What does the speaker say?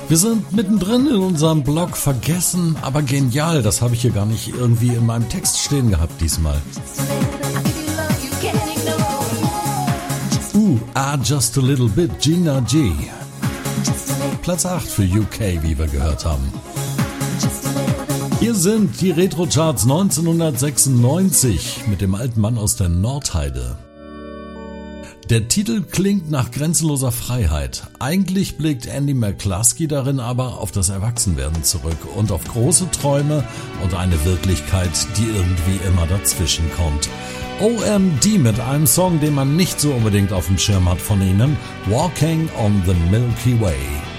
Wir sind mittendrin in unserem Blog vergessen, aber genial. Das habe ich hier gar nicht irgendwie in meinem Text stehen gehabt diesmal. Just a Little Bit, Gina G. Platz 8 für UK, wie wir gehört haben. Hier sind die Retro-Charts 1996 mit dem alten Mann aus der Nordheide. Der Titel klingt nach grenzenloser Freiheit. Eigentlich blickt Andy McCluskey darin aber auf das Erwachsenwerden zurück und auf große Träume und eine Wirklichkeit, die irgendwie immer dazwischen kommt. OMD mit einem Song, den man nicht so unbedingt auf dem Schirm hat von ihnen, Walking on the Milky Way.